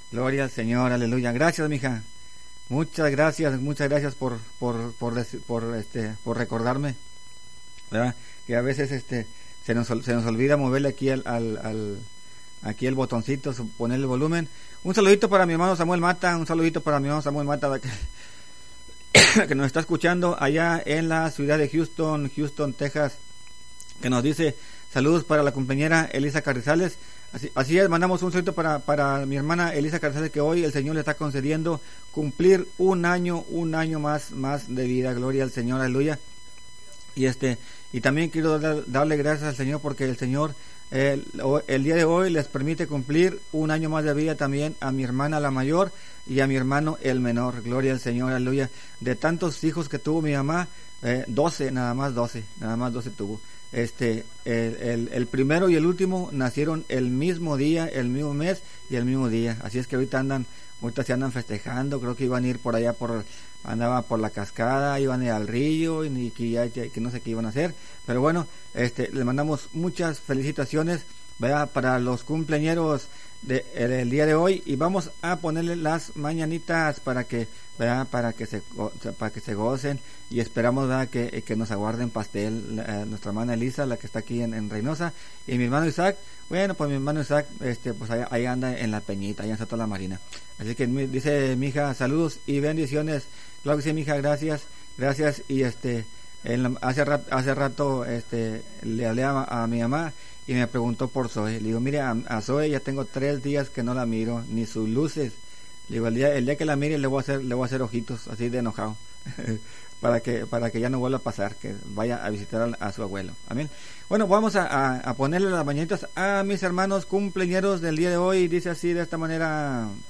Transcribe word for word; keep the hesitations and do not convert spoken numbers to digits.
Gloria al Señor, aleluya. Gracias, mija. Muchas gracias, muchas gracias por por por dec- por este por recordarme, ¿verdad? Que a veces este se nos ol- se nos olvida moverle aquí al al, al aquí el botoncito, su- ponerle el volumen. Un saludito para mi hermano Samuel Mata, un saludito para mi hermano Samuel Mata ¿verdad? que, que nos está escuchando allá en la ciudad de Houston, Houston, Texas, que nos dice saludos para la compañera Elisa Carrizales. Así, así es, mandamos un saludo para, para mi hermana Elisa Carrizales, que hoy el Señor le está concediendo cumplir un año, un año más, más de vida. Gloria al Señor, aleluya. Y este, y también quiero dar- darle gracias al Señor porque el Señor eh, el, o- el día de hoy les permite cumplir un año más de vida también a mi hermana la mayor y a mi hermano el menor. Gloria al Señor, aleluya. De tantos hijos que tuvo mi mamá, eh, doce, nada más doce, nada más doce tuvo. Este, el, el, el primero y el último nacieron el mismo día, el mismo mes y el mismo día. Así es que ahorita andan, ahorita se andan festejando. Creo que iban a ir por allá por, andaba por la cascada, iban a ir al río y ni que, ya- ya- que no sé qué iban a hacer. Pero bueno, este, les mandamos muchas felicitaciones, ¿verdad? Para los cumpleañeros de, el, el día de hoy, y vamos a ponerle las mañanitas para que, ¿verdad? Para que se, go- para que se gocen, y esperamos, ¿verdad? Que, que nos aguarden pastel, la- nuestra hermana Elisa, la que está aquí en, en Reynosa, y mi hermano Isaac. Bueno, pues mi hermano Isaac, este, pues ahí, ahí anda en la Peñita, allá en Santa la Marina. Así que mi- dice mi hija, saludos y bendiciones. Claro que sí, mi hija, gracias, gracias. Y este, en la- hace rato, hace rato, este, le hablé a, a mi mamá y me preguntó por Zoe. Le digo, mire, a, a Zoe ya tengo tres días que no la miro, ni sus luces. Le digo, el día, el día que la mire le voy a hacer, le voy a hacer ojitos así de enojado. para que para que ya no vuelva a pasar, que vaya a visitar a, a su abuelo. Amén. Bueno, vamos a, a, a ponerle las mañanitas a mis hermanos cumpleañeros del día de hoy. Dice así, de esta manera.